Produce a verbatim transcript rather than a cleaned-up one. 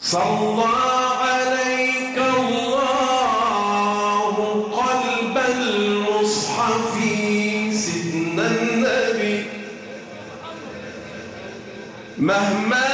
صلى عليك الله قلب المصحف سيدنا النبي مهما